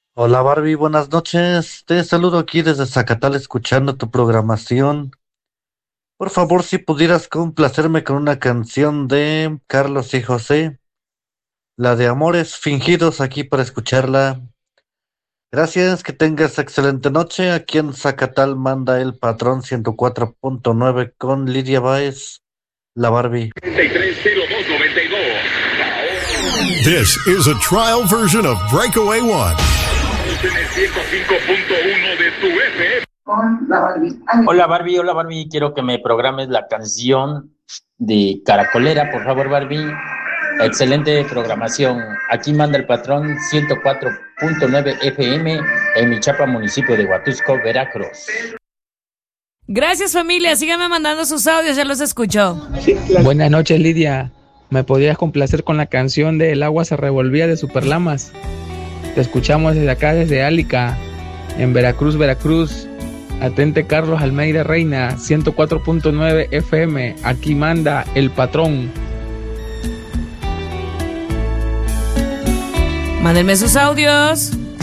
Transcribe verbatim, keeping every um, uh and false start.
Hola Barbie, buenas noches. Te saludo aquí desde Zacatal escuchando tu programación. Por favor, si pudieras complacerme con una canción de Carlos y José, la de Amores Fingidos, aquí para escucharla. Gracias, que tengas excelente noche. Aquí en Zacatal manda el patrón ciento cuatro punto nueve con Lidia Báez, la Barbie. This is a trial version of Breakaway One. Hola Barbie, hola Barbie, quiero que me programes la canción de Caracolera, por favor Barbie. Excelente programación. Aquí manda el patrón ciento cuatro punto nueve F M en Michapa, municipio de Huatusco, Veracruz. Gracias familia, síganme mandando sus audios, ya los escucho. Buenas noches Lidia, ¿me podrías complacer con la canción de El agua se revolvía de Superlamas? Te escuchamos desde acá, desde Álica, en Veracruz, Veracruz. Atente Carlos Almeida Reina, ciento cuatro punto nueve F M, aquí manda el patrón. Mándenme sus audios.